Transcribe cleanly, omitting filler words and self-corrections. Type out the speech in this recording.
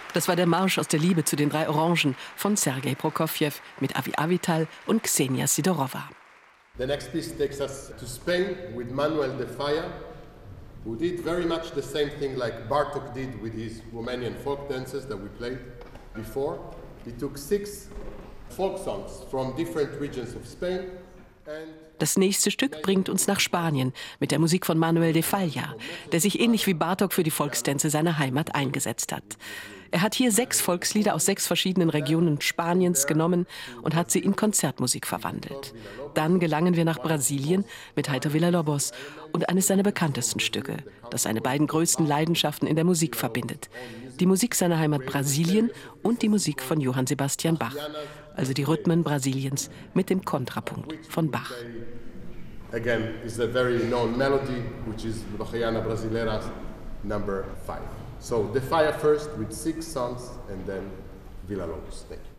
Das war der Marsch aus der Liebe zu den 3 Orangen von Sergei Prokofjew mit Avi Avital und Ksenia Sidorova. The next piece takes us to Spain with Manuel de Falla, who did very much the same thing like Bartók did with his Romanian folk dances that we played before. He took 6 folk songs from different regions of Spain. Das nächste Stück bringt uns nach Spanien mit der Musik von Manuel de Falla, der sich ähnlich wie Bartók für die Volkstänze seiner Heimat eingesetzt hat. Er hat hier 6 Volkslieder aus 6 verschiedenen Regionen Spaniens genommen und hat sie in Konzertmusik verwandelt. Dann gelangen wir nach Brasilien mit Heitor Villa-Lobos und eines seiner bekanntesten Stücke, das seine beiden größten Leidenschaften in der Musik verbindet. Die Musik seiner Heimat Brasilien und die Musik von Johann Sebastian Bach, also die Rhythmen Brasiliens mit dem Kontrapunkt von Bach. Again, is a very known melody, which is Bachiana Brasileira number 5. So, the Fire first with 6 songs, and then Villa-Lobos. Thank you.